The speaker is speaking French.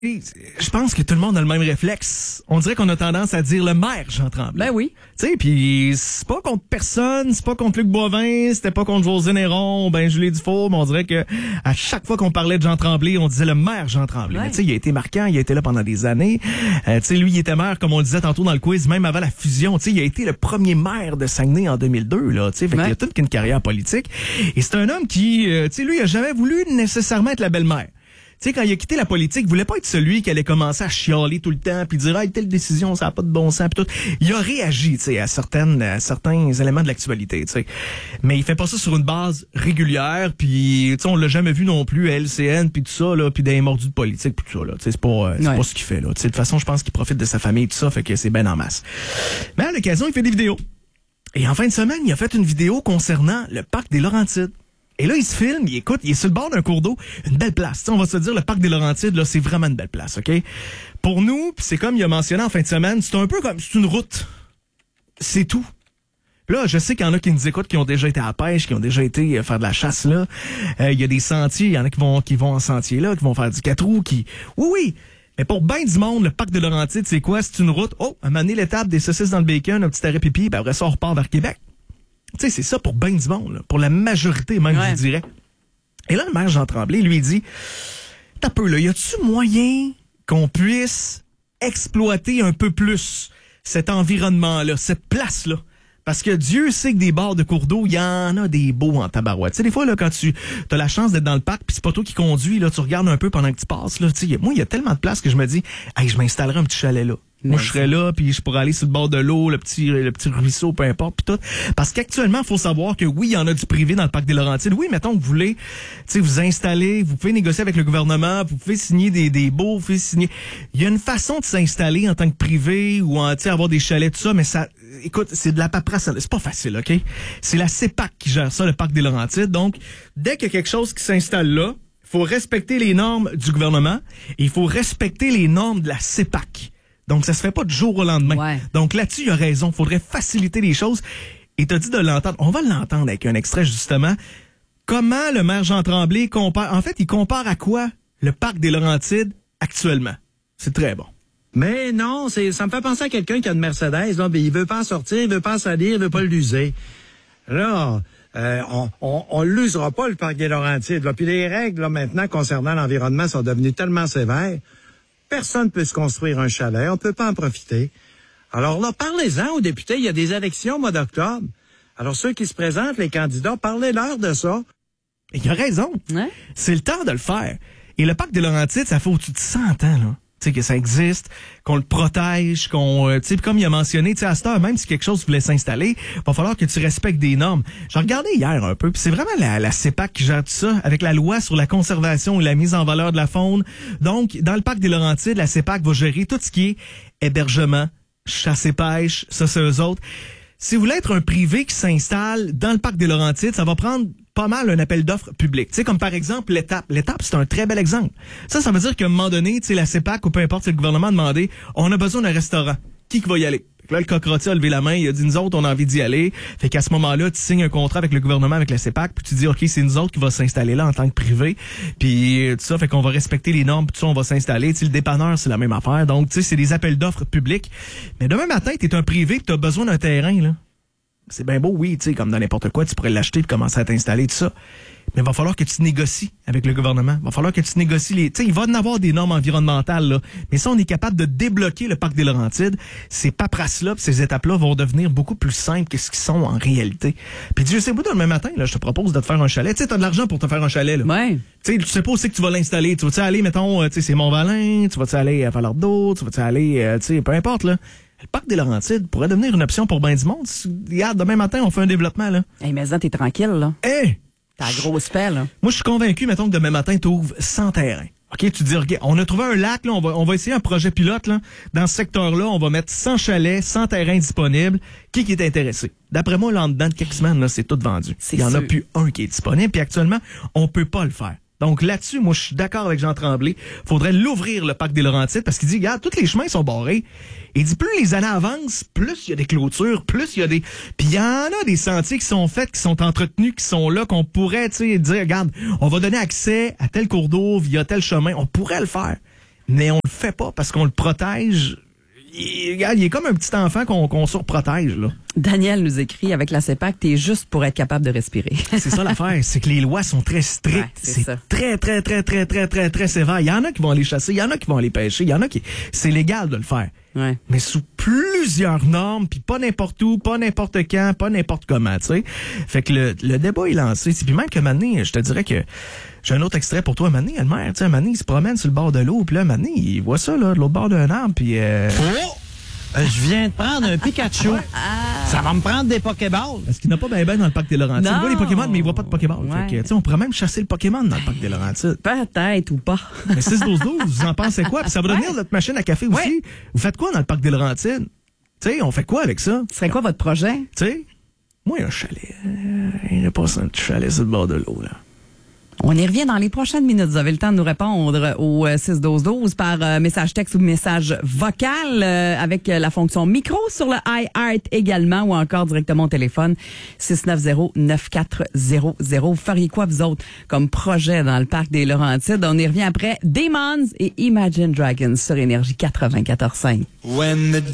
Je pense que tout le monde a le même réflexe. On dirait qu'on a tendance à dire le maire Jean Tremblay. Ben oui. Tu sais, puis c'est pas contre personne, c'est pas contre Luc Boivin, c'était pas contre José Néron, ben Julie Dufault, mais on dirait que à chaque fois qu'on parlait de Jean Tremblay, on disait le maire Jean Tremblay. Ouais. Mais tu sais, il a été marquant, il a été là pendant des années. Tu sais, lui, il était maire, comme on le disait tantôt dans le quiz, même avant la fusion. Tu sais, il a été le premier maire de Saguenay en 2002, là. Tu sais, fait qu'il a toute une carrière politique. Et c'est un homme qui, tu sais, lui, il a jamais voulu nécessairement être la belle-mère. Tu sais, quand il a quitté la politique, il voulait pas être celui qui allait commencer à chialer tout le temps puis dire telle décision, ça a pas de bon sens puis tout. Il a réagi, tu sais, à certains éléments de l'actualité, tu sais. Mais il fait pas ça sur une base régulière puis tu sais, on l'a jamais vu non plus à LCN puis tout ça là, puis des mordus de politique puis tout ça là, tu sais, c'est pas ce qu'il fait là. Tu sais, de toute façon, je pense qu'il profite de sa famille et tout ça, fait que c'est ben en masse. Mais à l'occasion, il fait des vidéos. Et en fin de semaine, il a fait une vidéo concernant le parc des Laurentides. Et là, il se filme, il écoute, il est sur le bord d'un cours d'eau, une belle place. T'sais, on va se dire, le parc des Laurentides, là, c'est vraiment une belle place, OK? Pour nous, c'est comme il a mentionné en fin de semaine, c'est un peu comme, c'est une route. C'est tout. Là, je sais qu'il y en a qui nous écoutent, qui ont déjà été à la pêche, qui ont déjà été faire de la chasse, là. Il y a des sentiers, il y en a qui vont en sentier, là, qui vont faire du 4 roues, Oui. Mais pour ben du monde, le parc de Laurentides, c'est quoi? C'est une route. Oh, à un moment donné, l'étape des saucisses dans le bacon, un petit arrêt pipi, ben après ça, on repart vers Québec. Tu sais, c'est ça pour ben du monde, là, pour la majorité même, je dirais. Et là, le maire Jean Tremblay lui dit, t'as peu, là, y a-tu moyen qu'on puisse exploiter un peu plus cet environnement-là, cette place-là? Parce que Dieu sait que des bords de cours d'eau, il y en a des beaux en tabarouette. Tu sais, des fois, là, quand tu as la chance d'être dans le parc, puis c'est pas toi qui conduis, là, tu regardes un peu pendant que tu passes, là, tu sais, moi, il y a tellement de place que je me dis, hey, je m'installerai un petit chalet là. Moi, je serais là, puis je pourrais aller sur le bord de l'eau, le petit ruisseau, peu importe, puis tout. Parce qu'actuellement, il faut savoir que oui, il y en a du privé dans le parc des Laurentides. Oui, mettons que vous voulez, tu sais, vous installer, vous pouvez négocier avec le gouvernement, vous pouvez signer des baux, vous pouvez signer. Il y a une façon de s'installer en tant que privé ou en, tu sais, avoir des chalets, tout ça, mais ça, écoute, c'est de la paperasse. C'est pas facile, OK? C'est la CEPAC qui gère ça, le parc des Laurentides. Donc, dès qu'il y a quelque chose qui s'installe là, il faut respecter les normes du gouvernement et il faut respecter les normes de la CEPAC. Donc, ça se fait pas du jour au lendemain. Ouais. Donc, là-dessus, il a raison. Faudrait faciliter les choses. Et t'as dit de l'entendre. On va l'entendre avec un extrait, justement. Comment le maire Jean Tremblay compare... En fait, il compare à quoi le parc des Laurentides actuellement? C'est très bon. Mais non, ça me fait penser à quelqu'un qui a une Mercedes, là, mais il veut pas en sortir, il veut pas en salir, il veut pas l'user. Là, on l'usera pas, le parc des Laurentides, là. Puis les règles, là, maintenant, concernant l'environnement sont devenues tellement sévères. Personne ne peut se construire un chalet, on ne peut pas en profiter. Alors là, parlez-en aux députés, il y a des élections au mois d'octobre. Alors ceux qui se présentent, les candidats, parlez-leur de ça. Et il a raison. Ouais. C'est le temps de le faire. Et le parc des Laurentides, ça fait au-dessus de 100 ans, là. Tu sais, que ça existe, qu'on le protège, qu'on, tu sais, comme il a mentionné, tu sais, à cette heure, même si quelque chose voulait s'installer, va falloir que tu respectes des normes. J'ai regardé hier un peu, puis c'est vraiment la CEPAC qui gère tout ça, avec la loi sur la conservation et la mise en valeur de la faune. Donc, dans le parc des Laurentides, la CEPAC va gérer tout ce qui est hébergement, chasse et pêche, ça c'est eux autres. Si vous voulez être un privé qui s'installe dans le parc des Laurentides, ça va prendre pas mal un appel d'offres public. Tu sais, comme par exemple l'étape. L'étape, c'est un très bel exemple. Ça veut dire qu'à un moment donné, tu sais, la CEPAC ou peu importe, c'est le gouvernement a demandé, on a besoin d'un restaurant. Qui va y aller? Là, le Coq-Rôti a levé la main, il a dit, nous autres, on a envie d'y aller. Fait qu'à ce moment-là, tu signes un contrat avec le gouvernement, avec la CEPAC, puis tu dis, OK, c'est nous autres qui va s'installer là en tant que privé. Puis tout ça, fait qu'on va respecter les normes, puis tout ça, on va s'installer. Tu sais, le dépanneur, c'est la même affaire. Donc, tu sais, c'est des appels d'offres publics. Mais demain matin, t'es un privé, puis t'as besoin d'un terrain, là. C'est bien beau, oui, tu sais, comme dans n'importe quoi, tu pourrais l'acheter et commencer à t'installer, tout ça. Mais il va falloir que tu négocies avec le gouvernement. Il va falloir que tu négocies les... Tu sais, il va y en avoir des normes environnementales, là. Mais ça, on est capable de débloquer le parc des Laurentides. Ces paperasses-là, ces étapes-là vont devenir beaucoup plus simples que ce qu'ils sont en réalité. Puis Dieu sait, moi, demain matin, là, je te propose de te faire un chalet. Tu sais, t'as de l'argent pour te faire un chalet, là. Ouais. Tu sais, tu sais pas où c'est que tu vas l'installer. Tu vas-tu aller, mettons, tu sais, c'est Mont-Valin, tu vas-tu aller à Falardeau, tu vas-tu aller, tu sais, peu importe, là. Le parc des Laurentides pourrait devenir une option pour ben du monde. Regarde, demain matin, on fait un développement, là. Hey, mais ça, t'es tranquille, là. Hey! T'as la grosse pelle, là. Moi, je suis convaincu, mettons que demain matin, tu ouvres 100 terrains. OK, tu te dis, OK, on a trouvé un lac, là, on va essayer un projet pilote, là. Dans ce secteur-là, on va mettre 100 chalets, 100 terrains disponibles. Qui est intéressé? D'après moi, là, en dedans de quelques semaines, là, c'est tout vendu. Il y en a plus un qui est disponible, puis actuellement, on peut pas le faire. Donc là-dessus, moi, je suis d'accord avec Jean Tremblay. Faudrait l'ouvrir, le parc des Laurentides, parce qu'il dit, regarde, tous les chemins sont barrés. Il dit, plus les années avancent, plus il y a des clôtures, plus il y a des... Puis il y en a des sentiers qui sont faits, qui sont entretenus, qui sont là, qu'on pourrait, tu sais, dire, regarde, on va donner accès à tel cours d'eau via tel chemin. On pourrait le faire. mais on le fait pas parce qu'on le protège. Il est comme un petit enfant qu'on surprotège, là. Daniel nous écrit, avec la CEPAC, t'es juste pour être capable de respirer. C'est ça l'affaire, c'est que les lois sont très strictes. Ouais, c'est ça. très sévère. Il y en a qui vont aller chasser, il y en a qui vont aller pêcher, il y en a qui... C'est légal de le faire. Ouais. Mais sous plusieurs normes, puis pas n'importe où, pas n'importe quand, pas n'importe comment, tu sais. Fait que le débat est lancé. Puis même que Mané, je te dirais que j'ai un autre extrait pour toi. Mané, le maire, tu sais, Mané, il se promène sur le bord de l'eau, puis là, Mané, il voit ça, là, de l'autre bord d'un arbre, puis Je viens de prendre un Pikachu. Ça va me prendre des Pokéballs. Parce qu'il n'a pas bien dans le parc des Laurentides. Non. Il voit les Pokémon, mais il voit pas de Pokéball. Ouais. Fait que, tu sais, on pourrait même chasser le Pokémon dans le parc des Laurentides. Peut-être ou pas. Mais 6-12-12, vous en pensez quoi? Puis ça va devenir notre machine à café aussi. Ouais. Vous faites quoi dans le parc des Laurentides? Tu sais, on fait quoi avec ça? Ce serait quoi votre projet? Tu sais, moi, un chalet. Il n'y a pas ça, un petit chalet sur le bord de l'eau, là. On y revient dans les prochaines minutes. Vous avez le temps de nous répondre au 6-12-12 par message texte ou message vocal avec la fonction micro sur le iHeart également ou encore directement au téléphone 690-9400. Vous feriez quoi, vous autres, comme projet dans le parc des Laurentides? On y revient après Demons et Imagine Dragons sur Énergie 94.5.